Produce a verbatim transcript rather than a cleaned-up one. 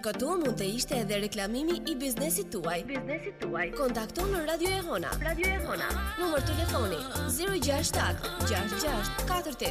Këtu mund të ishte edhe reklamimi i biznesit tuaj. Biznesit tuaj. Kontakton në Radio e Hona. Radio e Hona. Numër telefoni zero gjasht shtat gjasht gjasht katër